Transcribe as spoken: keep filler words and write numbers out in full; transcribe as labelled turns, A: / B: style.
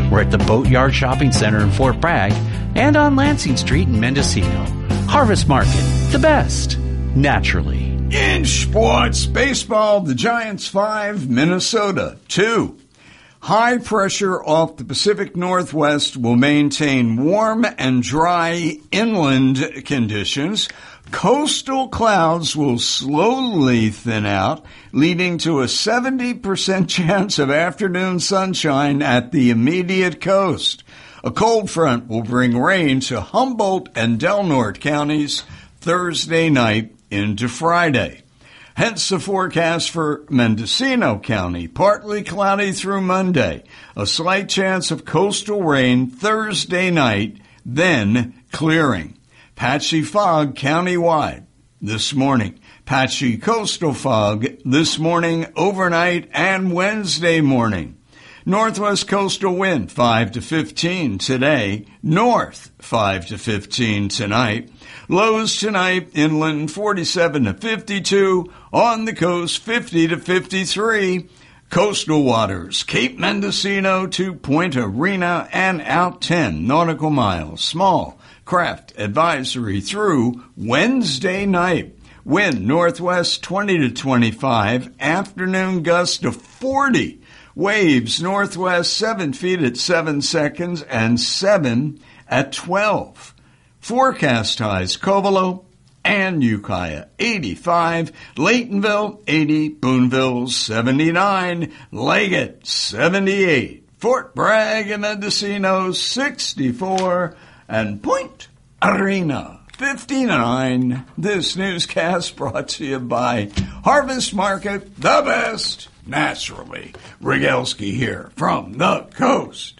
A: We're at the Boatyard Shopping Center in Fort Bragg and on Lansing Street in Mendocino. Harvest Market, the best, naturally.
B: In sports, baseball, the Giants five, Minnesota two. High pressure off the Pacific Northwest will maintain warm and dry inland conditions. Coastal clouds will slowly thin out, leading to a seventy percent chance of afternoon sunshine at the immediate coast. A cold front will bring rain to Humboldt and Del Norte counties Thursday night into Friday. Hence the forecast for Mendocino County, partly cloudy through Monday. A slight chance of coastal rain Thursday night, then clearing. Patchy fog countywide this morning. Patchy coastal fog this morning, overnight, and Wednesday morning. Northwest coastal wind five to fifteen today. North five to fifteen tonight. Lows tonight inland forty-seven to fifty-two. On the coast fifty to fifty-three. Coastal waters Cape Mendocino to Point Arena and out ten nautical miles. Small craft advisory through Wednesday night. Wind northwest twenty to twenty-five. Afternoon gust of forty. Waves northwest seven feet at seven seconds and seven at twelve. Forecast highs Covelo and Ukiah eighty-five, Laytonville eighty, Boonville seventy-nine, Leggett seventy-eight, Fort Bragg and Mendocino sixty-four, and Point Arena fifty-nine. This newscast brought to you by Harvest Market, the best, naturally. Rogalski here from the coast.